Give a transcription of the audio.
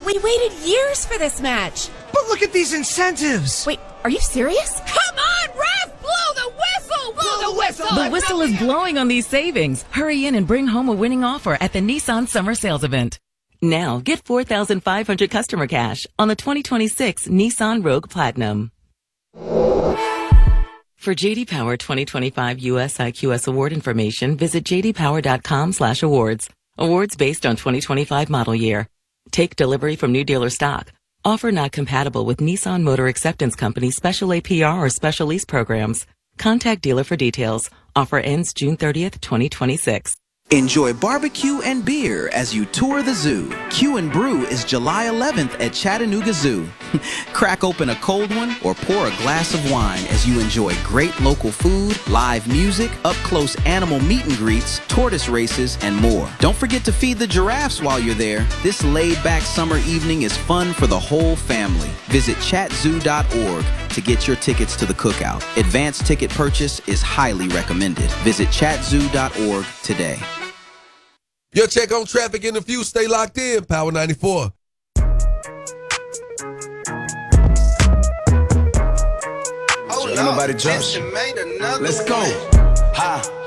We waited years for this match. But look at these incentives. Wait, are you serious? Come on, ref! Blow the whistle! Blow the whistle! The whistle is blowing on these savings. Hurry in and bring home a winning offer at the Nissan Summer Sales Event. Now, get 4,500 customer cash on the 2026 Nissan Rogue Platinum. For J.D. Power 2025 U.S. IQS award information, visit jdpower.com/awards. Awards based on 2025 model year. Take delivery from new dealer stock. Offer not compatible with Nissan Motor Acceptance Company special APR or special lease programs. Contact dealer for details. Offer ends June 30th, 2026. Enjoy barbecue and beer as you tour the zoo. Q and Brew is July 11th at Chattanooga Zoo. Crack open a cold one or pour a glass of wine as you enjoy great local food, live music, up-close animal meet and greets, tortoise races, and more. Don't forget to feed the giraffes while you're there. This laid-back summer evening is fun for the whole family. Visit chatzoo.org to get your tickets to the cookout. Advanced ticket purchase is highly recommended. Visit chatzoo.org today. Your check on traffic in the few. Stay locked in. Power 94. Ain't nobody drop. Let's go. Ha.